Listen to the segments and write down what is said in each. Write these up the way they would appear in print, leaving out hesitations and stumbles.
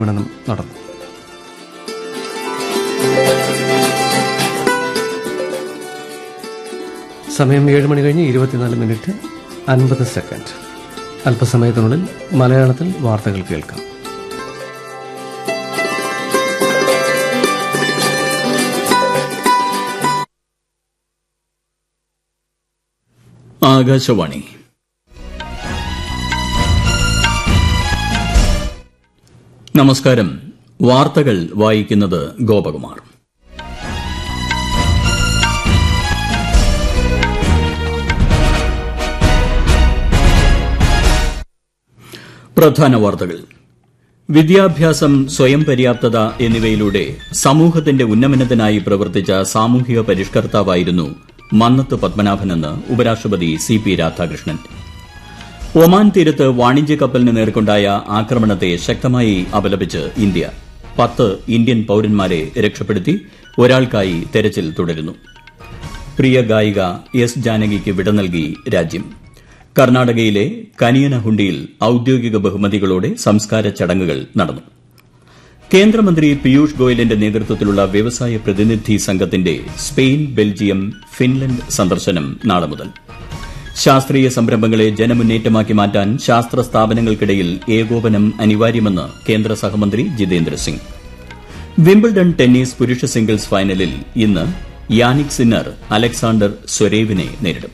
നടന്നു. സമയം 7:24:50. അല്പസമയത്തിനുള്ളിൽ മലയാളത്തിൽ വാർത്തകൾ കേൾക്കാം. ആകാശവാണി. നമസ്കാരം. വാർത്തകൾ വായിക്കുന്നത് ഗോപകുമാർ. പ്രധാന വാർത്തകൾ. വിദ്യാഭ്യാസം, സ്വയം പര്യാപ്തത എന്നിവയിലൂടെ സമൂഹത്തിന്റെ ഉന്നമനത്തിനായി പ്രവർത്തിച്ച സാമൂഹിക പരിഷ്കർത്താവായിരുന്നു മന്നത്ത് പത്മനാഭനെന്ന് ഉപരാഷ്ട്രപതി സി.പി. രാധാകൃഷ്ണൻ. ഒമാൻ തീരത്ത് വാണിജ്യ കപ്പലിന് നേർക്കുണ്ടായ ആക്രമണത്തെ ശക്തമായി അപലപിച്ച് ഇന്ത്യ 10 ഇന്ത്യൻ പൌരന്മാരെ രക്ഷപ്പെടുത്തി. ഒരാൾക്കായി തെരച്ചിൽ തുടരുന്നു. പ്രിയ ഗായിക എസ് ജാനകിക്ക് വിട നൽകി രാജ്യം. കർണാടകയിലെ കനിയനഹുണ്ടിയിൽ ഔദ്യോഗിക ബഹുമതികളോടെ സംസ്കാര ചടങ്ങുകൾ നടന്നു. കേന്ദ്രമന്ത്രി പീയൂഷ് ഗോയലിന്റെ നേതൃത്വത്തിലുള്ള വ്യവസായ പ്രതിനിധി സംഘത്തിന്റെ സ്പെയിൻ, ബെൽജിയം, ഫിൻലൻഡ് സന്ദർശനം നാളെ മുതൽ. ശാസ്ത്രീയ സംരംഭങ്ങളെ ജനമുന്നേറ്റമാക്കി മാറ്റാൻ ശാസ്ത്ര സ്ഥാപനങ്ങൾക്കിടയിൽ ഏകോപനം അനിവാര്യമെന്ന് കേന്ദ്ര സഹമന്ത്രി ജിതേന്ദ്ര സിംഗ്. വിംബിൾഡൺ ടെന്നീസ് പുരുഷ സിംഗിൾസ് ഫൈനലിൽ ഇന്ന് യാനിക് സിന്നർ അലക്സാണ്ടർ സ്വരേവിനെ നേരിടും.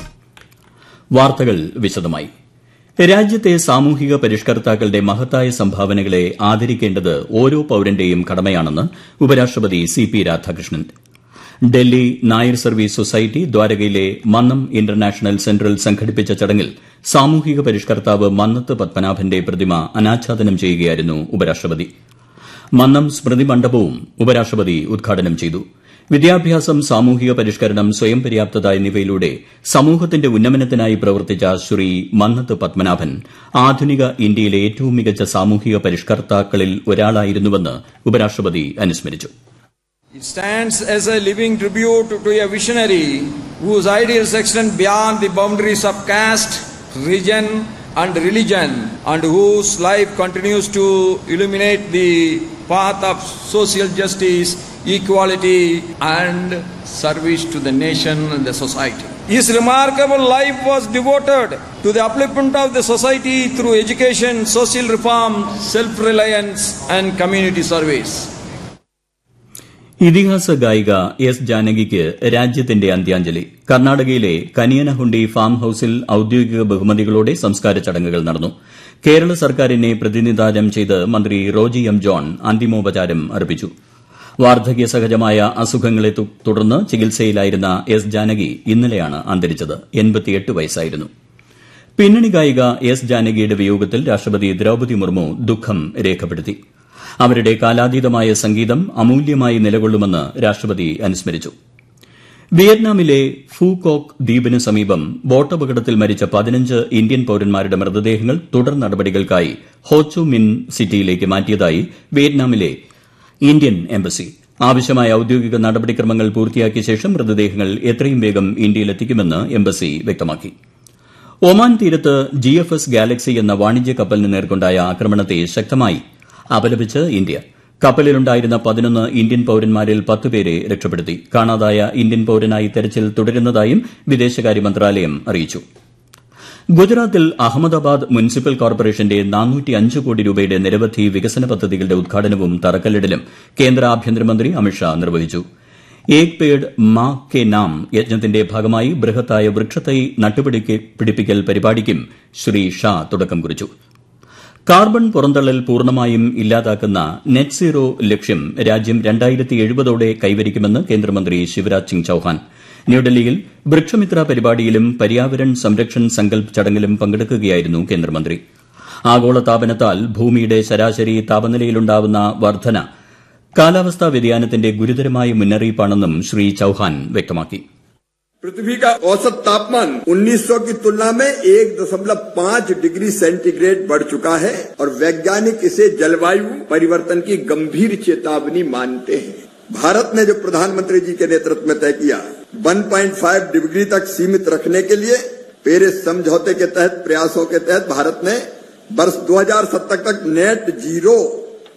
വാർത്തകൾ വിശദമായി. രാജ്യത്തെ സാമൂഹിക പരിഷ്കർത്താക്കളുടെ മഹത്തായ സംഭാവനകളെ ആദരിക്കേണ്ടത് ഓരോ പൌരന്റെയും കടമയാണെന്ന് ഉപരാഷ്ട്രപതി CP. Radhakrishnan. Delhi Nair service society ദ്വാരകയിലെ Mannam international സെന്ററിൽ സംഘടിപ്പിച്ച ചടങ്ങിൽ സാമൂഹിക പരിഷ്കർത്താവ് മന്നത്ത് പത്മനാഭന്റെ പ്രതിമ അനാച്ഛാദനം ചെയ്യുകയായിരുന്നു ഉപരാഷ്ട്രപതി. മന്നം സ്മൃതി മണ്ഡപവും ഉപരാഷ്ട്രപതി ഉദ്ഘാടനം ചെയ്തു. വിദ്യാഭ്യാസം, സാമൂഹിക പരിഷ്കരണം, സ്വയം പര്യാപ്തത എന്നിവയിലൂടെ സമൂഹത്തിന്റെ ഉന്നമനത്തിനായി പ്രവർത്തിച്ച ശ്രീ മന്നത്ത് പത്മനാഭൻ ആധുനിക ഇന്ത്യയിലെ ഏറ്റവും മികച്ച സാമൂഹിക പരിഷ്കർത്താക്കളിൽ ഒരാളായിരുന്നുവെന്ന് ഉപരാഷ്ട്രപതി അനുസ്മരിച്ചു. It stands as a living tribute to a visionary whose ideals extend beyond the boundaries of caste, region and religion, and whose life continues to illuminate the path of social justice, equality and service to the nation and the society. His remarkable life was devoted to the upliftment of the society through education, social reform, self-reliance and community service. ഇതിഹാസ ഗായിക S ജാനകിക്ക് രാജ്യത്തിന്റെ അന്ത്യാഞ്ജലി. കർണാടകയിലെ കനിയനഹുണ്ടി farm ഹൌസിൽ ഔദ്യോഗിക ബഹുമതികളോടെ സംസ്കാര ചടങ്ങുകൾ നടന്നു. കേരള സർക്കാരിനെ പ്രതിനിധാനം ചെയ്ത് മന്ത്രി റോജി എം ജോൺ അന്തിമോപചാരം അർപ്പിച്ചു. വാർദ്ധക്യ സഹജമായ അസുഖങ്ങളെ തുടർന്ന് ചികിത്സയിലായിരുന്ന എസ് ജാനകി ഇന്നലെയാണ് അന്തരിച്ചത്. 88 വയസ്സായിരുന്നു. പിന്നണി ഗായിക എസ് ജാനകിയുടെ വിയോഗത്തിൽ രാഷ്ട്രപതി ദ്രൌപദി മുർമു ദുഃഖം രേഖപ്പെടുത്തി. അവരുടെ കാലാതീതമായ സംഗീതം അമൂല്യമായി നിലകൊള്ളുമെന്ന് രാഷ്ട്രപതി അനുസ്മരിച്ചു. വിയറ്റ്നാമിലെ ഫൂകോക്ക് ദ്വീപിന് സമീപം ബോട്ടപകടത്തിൽ മരിച്ച 15 ഇന്ത്യൻ പൌരന്മാരുടെ മൃതദേഹങ്ങൾ തുടർ നടപടികൾക്കായി ഹോ ചു മിൻ സിറ്റിയിലേക്ക് മാറ്റിയതായി വിയറ്റ്നാമിലെ ഇന്ത്യൻ എംബസി. ആവശ്യമായ ഔദ്യോഗിക നടപടിക്രമങ്ങൾ പൂർത്തിയാക്കിയ ശേഷം മൃതദേഹങ്ങൾ എത്രയും വേഗം ഇന്ത്യയിലെത്തിക്കുമെന്ന് എംബസി വ്യക്തമാക്കി. ഒമാൻ തീരത്ത് GFS ഗാലക്സി എന്ന വാണിജ്യ കപ്പലിന് നേർക്കുണ്ടായ ആക്രമണത്തെ ശക്തമായി അപലപിച്ച് ഇന്ത്യ. കപ്പലിലുണ്ടായിരുന്ന 11 ഇന്ത്യൻ പൌരന്മാരിൽ 10 പേരെ രക്ഷപ്പെടുത്തി. കാണാതായ ഇന്ത്യൻ പൌരനായി തെരച്ചിൽ തുടരുന്നതായും വിദേശകാര്യ മന്ത്രാലയം അറിയിച്ചു. ഗുജറാത്തിൽ അഹമ്മദാബാദ് മുനിസിപ്പൽ കോർപ്പറേഷന്റെ 405 കോടി രൂപയുടെ നിരവധി വികസന പദ്ധതികളുടെ ഉദ്ഘാടനവും തറക്കല്ലിടലും കേന്ദ്ര ആഭ്യന്തരമന്ത്രി അമിത്ഷാ നിർവഹിച്ചു. ഏക് പേഡ് മാ കെ നാം യജ്ഞത്തിന്റെ ഭാഗമായി ബൃഹത്തായ വൃക്ഷത്തൈ നട്ടുപിടിപ്പിക്കൽ പരിപാടിക്കും ശ്രീ ഷാ തുടക്കം കുറിച്ചു. കാർബൺ പുറന്തള്ളൽ പൂർണ്ണമായും ഇല്ലാതാക്കുന്ന നെറ്റ് സീറോ ലക്ഷ്യം രാജ്യം 2070 കൈവരിക്കുമെന്ന് കേന്ദ്രമന്ത്രി ശിവരാജ് സിംഗ് ചൌഹാൻ. ന്യൂഡൽഹിയിൽ വൃക്ഷമിത്ര പരിപാടിയിലും പര്യാവരൺ സംരക്ഷൺ സങ്കൽപ് ചടങ്ങിലും പങ്കെടുക്കുകയായിരുന്നു കേന്ദ്രമന്ത്രി. ആഗോള താപനത്താൽ ഭൂമിയുടെ ശരാശരി താപനിലയിലുണ്ടാവുന്ന വർധന കാലാവസ്ഥാ വ്യതിയാനത്തിന്റെ ഗുരുതരമായ മുന്നറിയിപ്പാണെന്നും ശ്രീ ചൌഹാൻ വ്യക്തമാക്കി. पृथ्वी का औसत तापमान 1900 की तुलना में 1.5 डिग्री सेंटीग्रेड बढ़ चुका है और वैज्ञानिक इसे जलवायु परिवर्तन की गंभीर चेतावनी मानते हैं. भारत ने जो प्रधानमंत्री जी के नेतृत्व में तय किया 1.5 डिग्री तक सीमित रखने के लिए पेरिस समझौते के तहत प्रयासों के तहत भारत ने वर्ष 2070 तक नेट जीरो